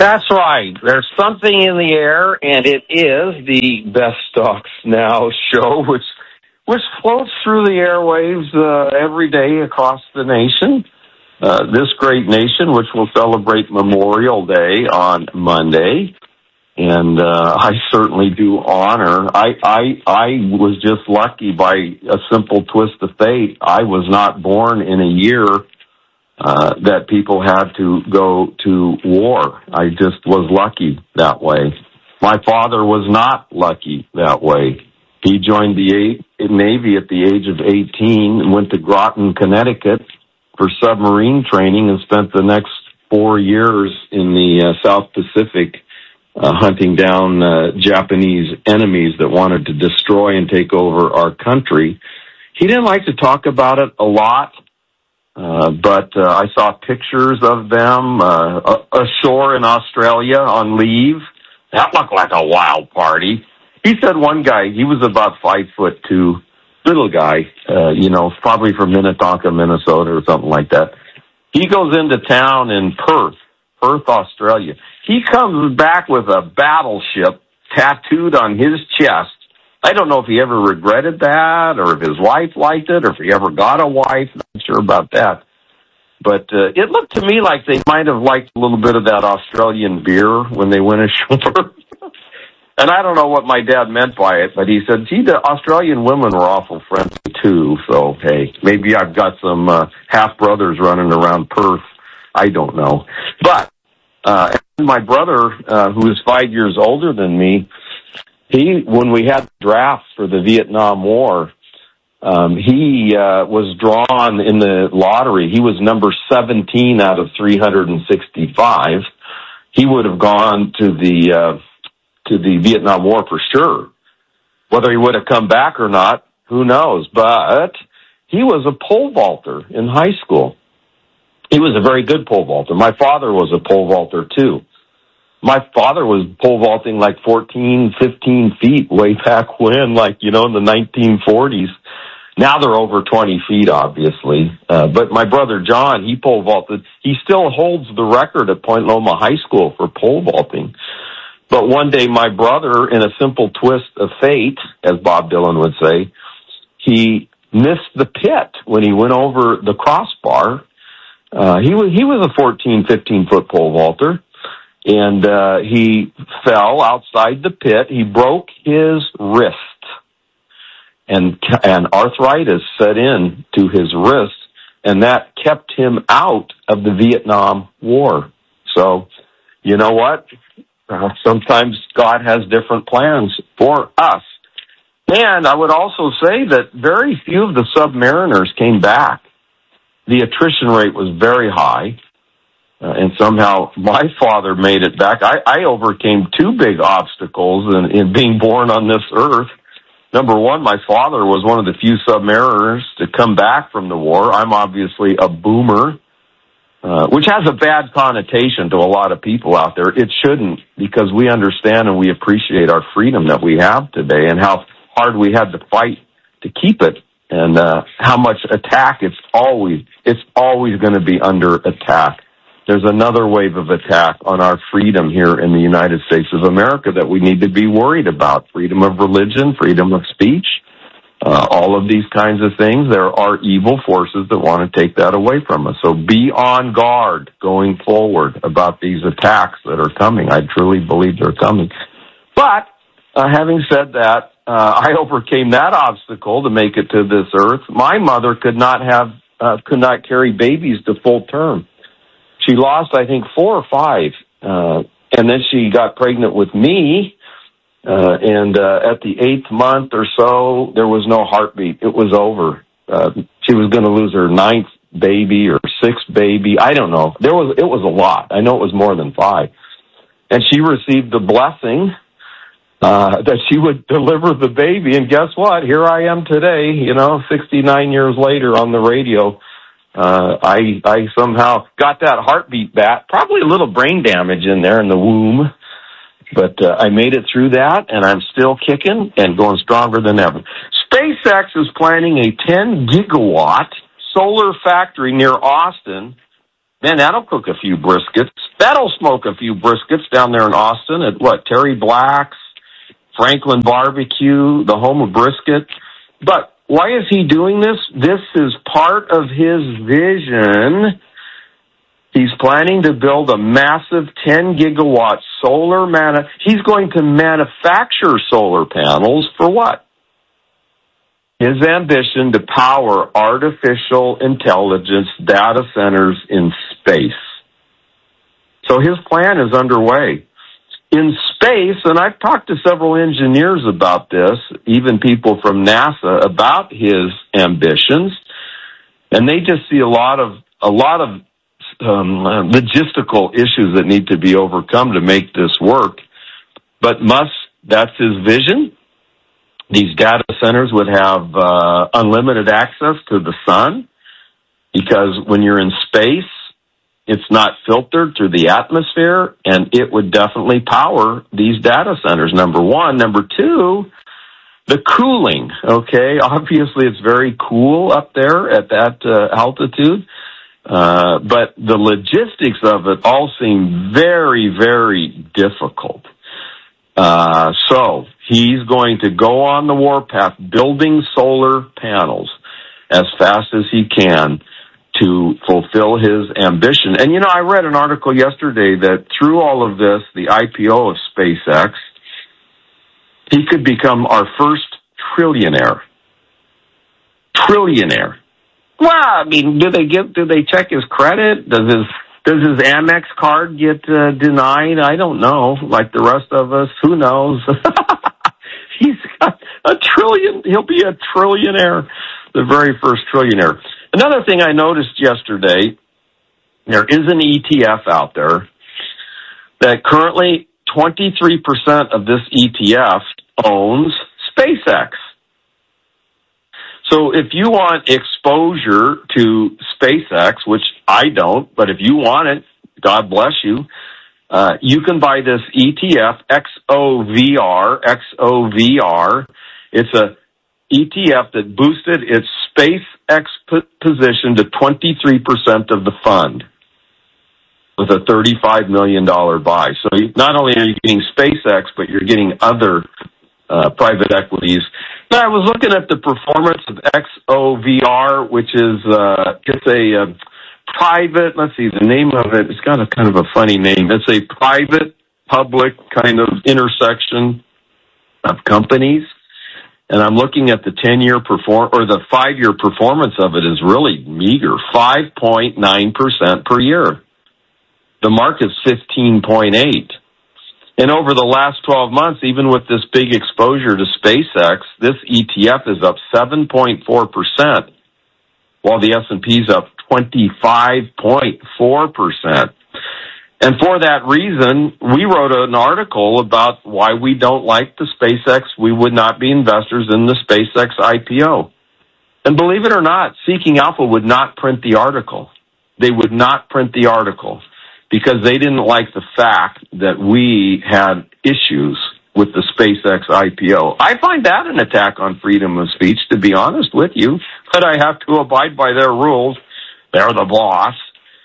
That's right. There's something in the air, and it is the Best Stocks Now show, which floats through the airwaves every day across the nation. This great nation, which will celebrate Memorial Day on Monday. And I certainly do honor. I was just lucky by a simple twist of fate. I was not born in a year that people had to go to war. I just was lucky that way. My father was not lucky that way. He joined the Navy at the age of 18 and went to Groton, Connecticut for submarine training and spent the next 4 years in the South Pacific hunting down Japanese enemies that wanted to destroy and take over our country. He didn't like to talk about it a lot, but I saw pictures of them ashore in Australia on leave. That looked like a wild party. He said one guy, he was about 5'2", little guy, probably from Minnetonka, Minnesota or something like that. He goes into town in Perth, Australia. He comes back with a battleship tattooed on his chest. I don't know if he ever regretted that or if his wife liked it or if he ever got a wife. Not sure about that. But it looked to me like they might have liked a little bit of that Australian beer when they went ashore. And I don't know what my dad meant by it, but he said, gee, the Australian women were awful friendly too. So, hey, maybe I've got some half-brothers running around Perth. I don't know. But my brother, who is 5 years older than me, when we had the draft for the Vietnam War, he was drawn in the lottery. He was number 17 out of 365. He would have gone to the Vietnam War for sure. Whether he would have come back or not, who knows? But he was a pole vaulter in high school. He was a very good pole vaulter. My father was a pole vaulter too. My father was pole vaulting like 14, 15 feet way back when, in the 1940s. Now they're over 20 feet, obviously. But my brother John, he pole vaulted. He still holds the record at Point Loma High School for pole vaulting. But one day my brother, in a simple twist of fate, as Bob Dylan would say, he missed the pit when he went over the crossbar. He was a 14, 15-foot pole vaulter, and he fell outside the pit. He broke his wrist, and arthritis set in to his wrist, and that kept him out of the Vietnam War. So, you know what? Sometimes God has different plans for us. And I would also say that very few of the submariners came back. The attrition rate was very high, and somehow my father made it back. I overcame two big obstacles in being born on this earth. Number one, my father was one of the few submariners to come back from the war. I'm obviously a boomer, which has a bad connotation to a lot of people out there. It shouldn't, because we understand and we appreciate our freedom that we have today and how hard we had to fight to keep it, and how much attack it's always going to be under attack. There's another wave of attack on our freedom here in the United States of America that we need to be worried about. Freedom of religion, freedom of speech, all of these kinds of things. There are evil forces that want to take that away from us. So be on guard going forward about these attacks that are coming. I truly believe they're coming. But having said that, I overcame that obstacle to make it to this earth. My mother could not carry babies to full term. She lost, I think, 4 or 5, and then she got pregnant with me. And at the 8th month or so, there was no heartbeat. It was over. She was going to lose her 9th baby or 6th baby. I don't know. It was a lot. I know it was more than 5. And she received the blessing that she would deliver the baby. And guess what? Here I am today, 69 years later on the radio. I somehow got that heartbeat back. Probably a little brain damage in there in the womb. But I made it through that, and I'm still kicking and going stronger than ever. SpaceX is planning a 10-gigawatt solar factory near Austin Man, that'll cook a few briskets. That'll smoke a few briskets down there in Austin at Terry Black's, Franklin Barbecue, the home of brisket. But why is he doing this? This is part of his vision. He's planning to build a massive 10-gigawatt solar He's going to manufacture solar panels for what? His ambition to power artificial intelligence data centers in space. So his plan is underway. In space, and I've talked to several engineers about this, even people from NASA, about his ambitions, and they just see a lot of logistical issues that need to be overcome to make this work. But that's his vision. These data centers would have unlimited access to the sun, because when you're in space, it's not filtered through the atmosphere, and it would definitely power these data centers, number one. Number two, the cooling, okay? Obviously, it's very cool up there at that altitude, but the logistics of it all seem very, very difficult. So he's going to go on the warpath building solar panels as fast as he can to fulfill his ambition. And, I read an article yesterday that through all of this, the IPO of SpaceX, he could become our first trillionaire. Trillionaire. Well, I mean, do they check his credit? Does his Amex card get denied? I don't know. Like the rest of us, who knows? He's got $1 trillion. He'll be a trillionaire, the very first trillionaire. Another thing I noticed yesterday, there is an ETF out there that currently 23% of this ETF owns SpaceX. So if you want exposure to SpaceX, which I don't, but if you want it, God bless you, you can buy this ETF, XOVR. It's a ETF that boosted its SpaceX position to 23% of the fund with a $35 million buy. So not only are you getting SpaceX, but you're getting other private equities. But I was looking at the performance of XOVR, which is it's a private, let's see, the name of it, it's got a kind of a funny name. It's a private-public kind of intersection of companies. And I'm looking at the 10-year the 5-year performance of it is really meager, 5.9% per year. The market's 15.8%. And over the last 12 months, even with this big exposure to SpaceX, this ETF is up 7.4%, while the S&P's up 25.4%. And for that reason, we wrote an article about why we don't like the SpaceX. We would not be investors in the SpaceX IPO. And believe it or not, Seeking Alpha would not print the article. They would not print the article because they didn't like the fact that we had issues with the SpaceX IPO. I find that an attack on freedom of speech, to be honest with you, but I have to abide by their rules. They're the boss.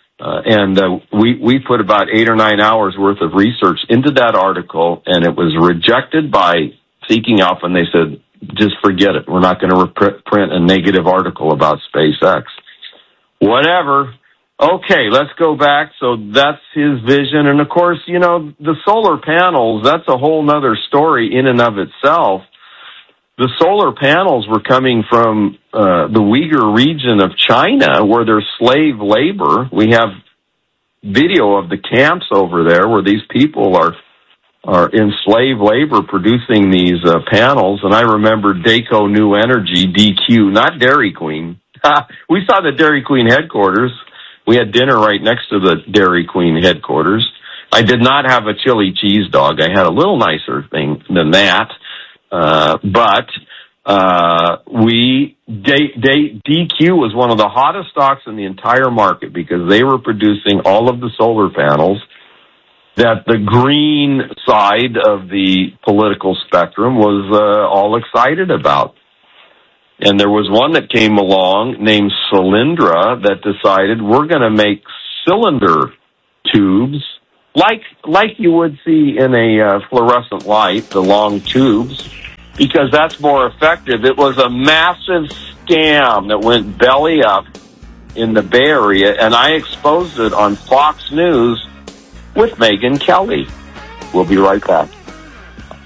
We put about 8 or 9 hours worth of research into that article, and it was rejected by Seeking Alpha, and they said, just forget it. We're not going to print a negative article about SpaceX. Whatever. Okay, let's go back. So that's his vision. And, of course, the solar panels, that's a whole nother story in and of itself. The solar panels were coming from the Uyghur region of China, where there's slave labor. We have video of the camps over there where these people are in slave labor producing these panels. And I remember Dayco New Energy, DQ, not Dairy Queen. We saw the Dairy Queen headquarters. We had dinner right next to the Dairy Queen headquarters. I did not have a chili cheese dog. I had a little nicer thing than that. But DQ was one of the hottest stocks in the entire market because they were producing all of the solar panels that the green side of the political spectrum was all excited about. And there was one that came along named Solyndra that decided we're going to make cylinder tubes, like you would see in a fluorescent light, the long tubes, because that's more effective. It was a massive scam that went belly up in the Bay Area, and I exposed it on Fox News with Megyn Kelly. We'll be right back.